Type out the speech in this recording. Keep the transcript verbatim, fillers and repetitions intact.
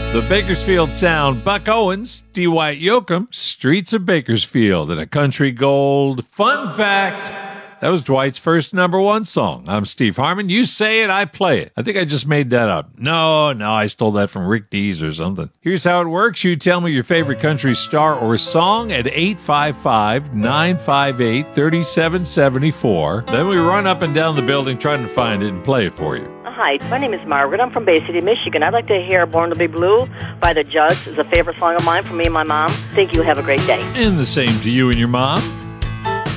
The Bakersfield Sound, Buck Owens, D. White Yoakam, Streets of Bakersfield, and a country gold. Fun fact, that was Dwight's first number one song. I'm Steve Harmon. You say it, I play it. I think I just made that up. No, no, I stole that from Rick Dees or something. Here's how it works. You tell me your favorite country star or song at eight five five, nine five eight, three seven seven four. Then we run up and down the building trying to find it and play it for you. Hi, my name is Margaret. I'm from Bay City, Michigan. I'd like to hear Born to be Blue by The Judds. It's a favorite song of mine for me and my mom. Thank you. Have a great day. And the same to you and your mom.